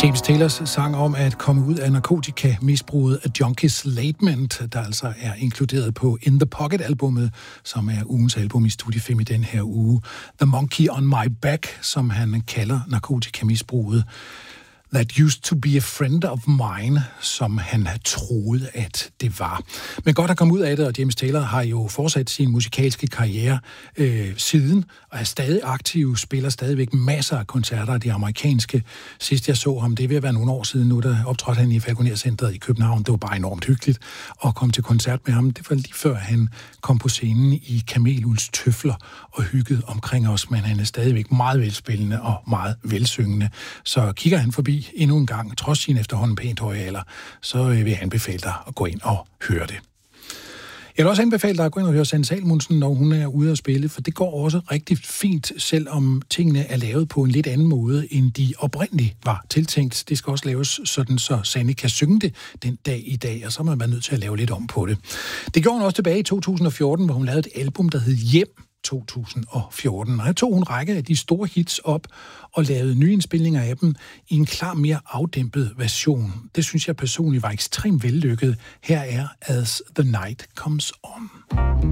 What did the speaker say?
James Taylors sang om at komme ud af narkotikamisbruget af Junkies Lament, der altså er inkluderet på In The Pocket-albummet, som er ugens album i Studie 5 i den her uge. The Monkey on My Back, som han kalder narkotikamisbruget. That used to be a friend of mine, som han troede, at det var. Men godt at komme ud af det, og James Taylor har jo fortsat sin musikalske karriere siden, og er stadig aktiv, spiller stadigvæk masser af koncerter af det amerikanske. Sidst jeg så ham, det vil være nogle år siden nu, der optrådte han i Falconer-centret i København. Det var bare enormt hyggeligt at komme til koncert med ham. Det var lige før han kom på scenen i Kameluls Tøfler og hyggede omkring os, men han er stadigvæk meget velspillende og meget velsyngende. Så kigger han forbi endnu en gang, trods sin efterhånden pænt høje alder, så vil jeg anbefale dig at gå ind og høre det. Jeg vil også anbefale dig at gå ind og høre Sanne Salomonsen, når hun er ude at spille, for det går også rigtig fint, selvom tingene er lavet på en lidt anden måde, end de oprindeligt var tiltænkt. Det skal også laves sådan, så Sanne kan synge det den dag i dag, og så må man være nødt til at lave lidt om på det. Det gjorde hun også tilbage i 2014, hvor hun lavede et album, der hed Hjem 2014. Og her tog hun en række af de store hits op og lavede nye indspilninger af dem i en klar mere afdæmpet version. Det synes jeg personligt var ekstremt vellykket. Her er As the Night Comes On.